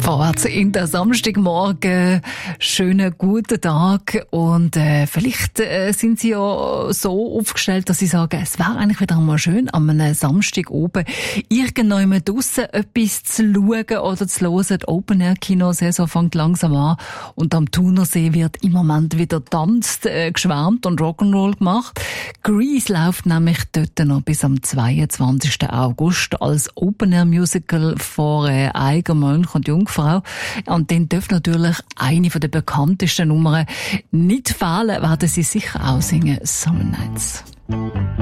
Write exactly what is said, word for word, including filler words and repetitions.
Vorwärts in der Samstagmorgen. Schönen guten Tag. Und äh, vielleicht äh, sind Sie ja so aufgestellt, dass Sie sagen, es wäre eigentlich wieder einmal schön, an einem Samstag oben irgendjemand draussen etwas zu schauen oder zu hören. Die Open-Air-Kinosaison fängt langsam an und am Thunersee wird im Moment wieder tanzt, äh, geschwärmt und Rock'n'Roll gemacht. Grease läuft nämlich dort noch bis am zweiundzwanzigsten August als Open-Air-Musical vor äh, Eiger, Mönch und Jungfrau. Und den dürfte natürlich eine der bekanntesten Nummern nicht fehlen, werden sie sicher auch singen, Summer Nights.